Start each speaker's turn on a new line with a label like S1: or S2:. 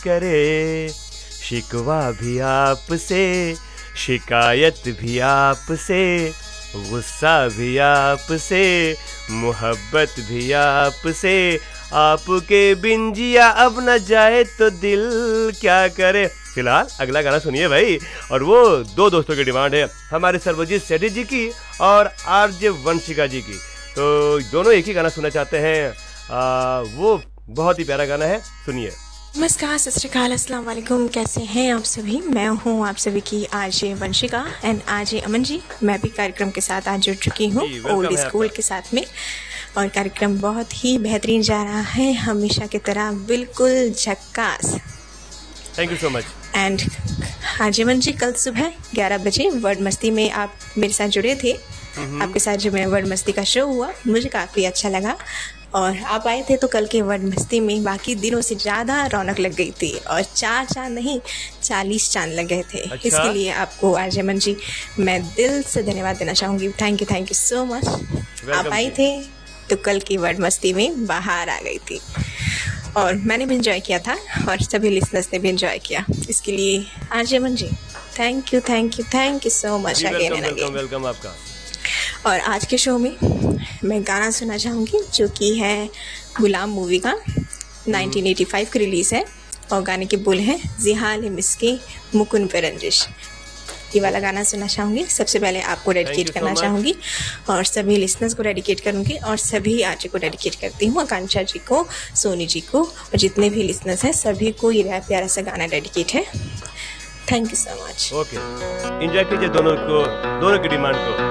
S1: करे, शिकवा भी आपसे, शिकायत भी आपसे, गुस्सा भी आपसे, मोहब्बत भी आपसे, आपके बिन जिया अब न जाए तो दिल क्या करे। फिलहाल अगला गाना सुनिए भाई, और वो दो दोस्तों की डिमांड है, हमारे सर्वजीत सेठी जी की और आरजे वंशिका जी की। तो दोनों एक ही गाना सुनना चाहते हैं, वो बहुत ही प्यारा गाना है, सुनिए।
S2: नमस्कार, सत श्री अकाल, अस्सलाम वालेकुम। कैसे हैं आप सभी? मैं हूं आप सभी की RJ Vanshika and RJ Aman ji. मैं भी कार्यक्रम के साथ आज जुड़ चुकी हूं ओल्ड स्कूल के साथ में, और कार्यक्रम बहुत ही बेहतरीन जा रहा है, हमेशा की तरह बिल्कुल झक्कास।
S1: Thank you so much.
S2: And RJ Aman ji, कल सुबह 11 बजे वर्ड मस्ती में आप मेरे साथ जुड़े थे। आपके साथ जो मेरा वर्ड मस्ती का शो हुआ, मुझे काफ़ी अच्छा लगा, और आप आए थे तो कल के वर्ड मस्ती में बाकी दिनों से ज़्यादा रौनक लग गई थी, और 4 चांद नहीं 40 चांद लग गए थे।
S1: अच्छा?
S2: इसके लिए आपको आरजे अमन जी मैं दिल से धन्यवाद देना चाहूँगी। Thank you so much. आप आई थे तो कल की वर्ड मस्ती में बाहर आ गई थी, और मैंने भी इंजॉय किया था, और सभी लिसनर्स ने भी इंजॉय किया। इसके लिए RJ Aman ji thank you so much again and again.
S1: Welcome आपका।
S2: और आज के शो में मैं गाना सुनना चाहूँगी जो कि है गुलाम मूवी का, 1985 की रिलीज़ है, और गाने के बोल हैं जिहाल मिसके मुकुन पे रंजिश। ये वाला गाना सुनना चाहूँगी। सबसे पहले आपको डेडिकेट करना चाहूँगी, और सभी लिसनर्स को डेडिकेट करूँगी, और सभी आरजे को डेडिकेट करती हूँ, आकांक्षा जी को, सोनी जी को, और जितने भी लिसनर्स हैं सभी को ये प्यारा सा गाना डेडिकेट है। Thank you so much.
S1: Okay, enjoy कीजिए दोनों की डिमांड को।